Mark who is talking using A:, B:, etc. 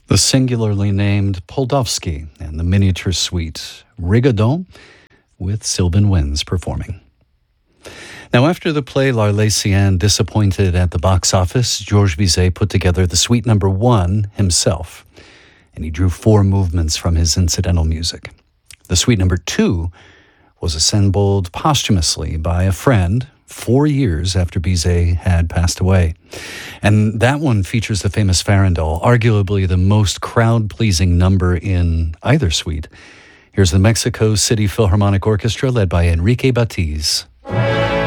A: The singularly named Poldovsky and the miniature suite Rigaudon with Sylvan Winds performing. Now, after the play L'Arlésienne disappointed at the box office, Georges Bizet put together the suite number 1 himself, and he drew 4 movements from his incidental music. The suite number 2 was assembled posthumously by a friend 4 years after Bizet had passed away. And that one features the famous Farandole, arguably the most crowd-pleasing number in either suite. Here's the Mexico City Philharmonic Orchestra led by Enrique Batiz.